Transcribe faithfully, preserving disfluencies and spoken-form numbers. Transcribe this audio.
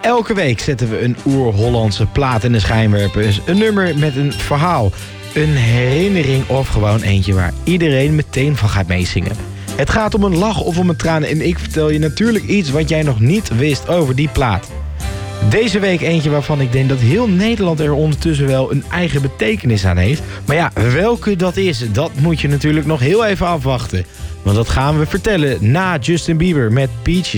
Elke week zetten we een oer-Hollandse plaat in de schijnwerpers. Een nummer met een verhaal, een herinnering of gewoon eentje waar iedereen meteen van gaat meezingen. Het gaat om een lach of om een traan en ik vertel je natuurlijk iets wat jij nog niet wist over die plaat. Deze week eentje waarvan ik denk dat heel Nederland er ondertussen wel een eigen betekenis aan heeft. Maar ja, welke dat is, dat moet je natuurlijk nog heel even afwachten. Want dat gaan we vertellen na Justin Bieber met Peaches.